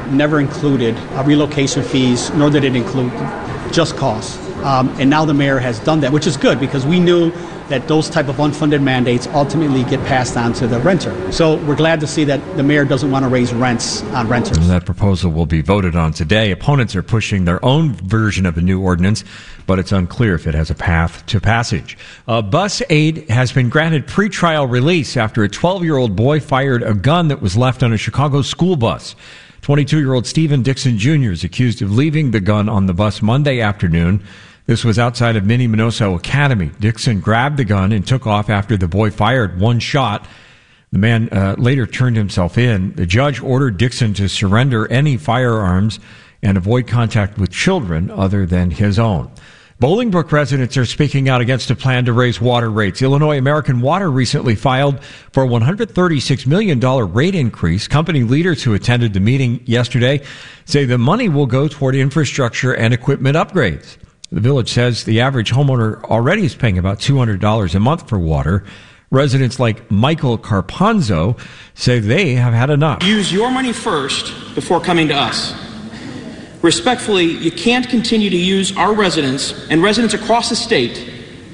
never included relocation fees, nor did it include just costs. And now the mayor has done that, which is good because we knew that those type of unfunded mandates ultimately get passed on to the renter. So we're glad to see that the mayor doesn't want to raise rents on renters. That proposal will be voted on today. Opponents are pushing their own version of the new ordinance, but it's unclear if it has a path to passage. Bus aid has been granted pretrial release after a 12-year-old boy fired a gun that was left on a Chicago school bus. 22-year-old Stephen Dixon Jr. is accused of leaving the gun on the bus Monday afternoon. This was outside of Minnie-Minoso Academy. Dixon grabbed the gun and took off after the boy fired one shot. The man later turned himself in. The judge ordered Dixon to surrender any firearms and avoid contact with children other than his own. Bolingbrook residents are speaking out against a plan to raise water rates. Illinois American Water recently filed for a $136 million rate increase. Company leaders who attended the meeting yesterday say the money will go toward infrastructure and equipment upgrades. The village says the average homeowner already is paying about $200 a month for water. Residents like Michael Carpanzo say they have had enough. Use your money first before coming to us. Respectfully, you can't continue to use our residents and residents across the state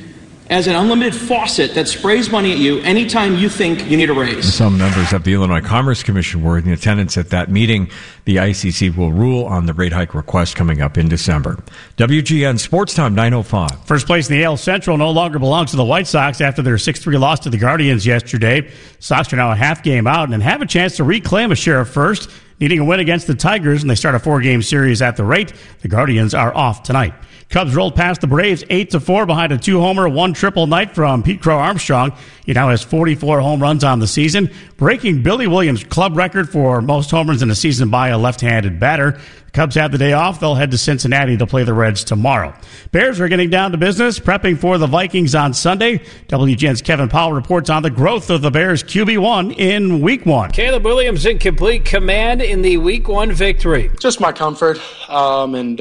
as an unlimited faucet that sprays money at you anytime you think you need a raise. Some members of the Illinois Commerce Commission were in attendance at that meeting. The ICC will rule on the rate hike request coming up in December. WGN Sports Time, 9:05. First place in the AL Central no longer belongs to the White Sox after their 6-3 loss to the Guardians yesterday. Sox are now a half game out and have a chance to reclaim a share of first, needing a win against the Tigers, and they start a 4-game series at the rate. The Guardians are off tonight. Cubs rolled past the Braves 8-4 behind a 2-homer, 1-triple night from Pete Crow Armstrong. He now has 44 home runs on the season, breaking Billy Williams' club record for most home runs in a season by a left-handed batter. The Cubs have the day off. They'll head to Cincinnati to play the Reds tomorrow. Bears are getting down to business, prepping for the Vikings on Sunday. WGN's Kevin Powell reports on the growth of the Bears' QB1 in Week 1. Caleb Williams in complete command in the Week 1 victory. Just my comfort, and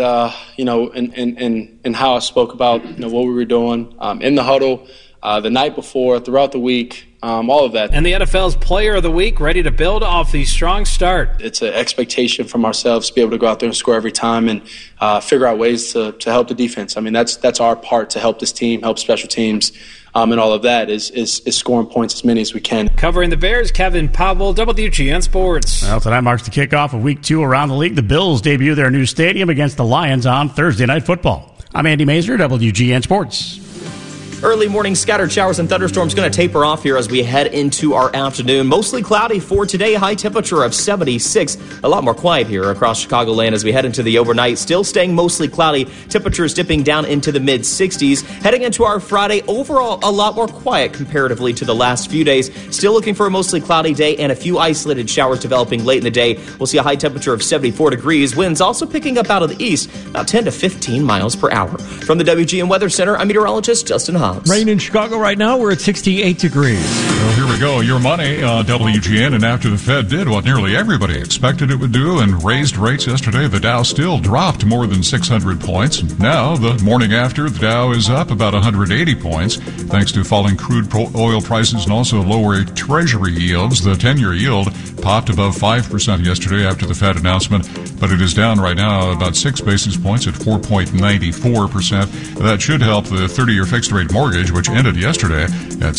how I spoke about what we were doing in the huddle the night before, throughout the week. All of that. And the NFL's Player of the Week, ready to build off the strong start. It's an expectation from ourselves to be able to go out there and score every time and figure out ways to help the defense. I mean, that's our part to help this team, help special teams, and all of that is scoring points as many as we can. Covering the Bears, Kevin Powell, WGN Sports. Well, tonight marks the kickoff of Week 2 around the league. The Bills debut their new stadium against the Lions on Thursday Night Football. I'm Andy Mazur, WGN Sports. Early morning scattered showers and thunderstorms going to taper off here as we head into our afternoon. Mostly cloudy for today, high temperature of 76. A lot more quiet here across Chicagoland as we head into the overnight. Still staying mostly cloudy, temperatures dipping down into the mid-60s. Heading into our Friday, overall a lot more quiet comparatively to the last few days. Still looking for a mostly cloudy day and a few isolated showers developing late in the day. We'll see a high temperature of 74 degrees. Winds also picking up out of the east, about 10 to 15 miles per hour. From the WGN Weather Center, I'm meteorologist Justin Hobbs. Rain in Chicago right now. We're at 68 degrees. Well, here we go. Your money on WGN. And after the Fed did what nearly everybody expected it would do and raised rates yesterday, the Dow still dropped more than 600 points. Now, the morning after, the Dow is up about 180 points thanks to falling crude oil prices and also lower Treasury yields. The 10-year yield popped above 5% yesterday after the Fed announcement, but it is down right now about 6 basis points at 4.94%. That should help the 30-year fixed-rate mortgage, which ended yesterday at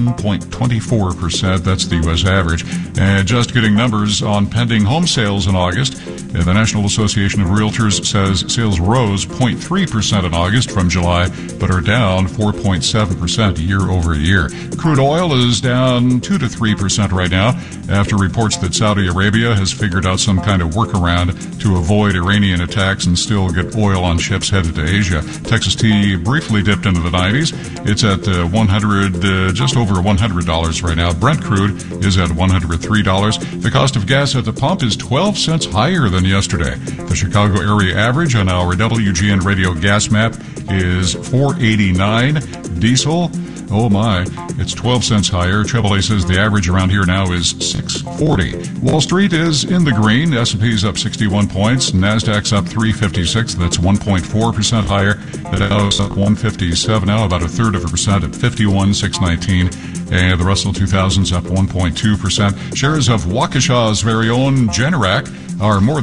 7.24%. That's the U.S. average. And just getting numbers on pending home sales in August. The National Association of Realtors says sales rose 0.3% in August from July, but are down 4.7% year over year. Crude oil is down 2 to 3% right now after reports that Saudi Arabia has figured out some kind of workaround to avoid Iranian attacks and still get oil on ships headed to Asia. Texas tea briefly dipped into the 90s. It's at just over $100 right now. Brent crude is at $103. The cost of gas at the pump is 12 cents higher than yesterday. The Chicago area average on our WGN radio gas map is $4.89. Diesel, oh my, it's 12 cents higher. AAA says the average around here now is $6.40. Wall Street is in the green. S&P is up 61 points. NASDAQ's up 356. That's 1.4% higher. The Dow's up 157 now, about 1/3% at 51,619. And the Russell 2000's up 1.2%. Shares of Waukesha's very own Generac are more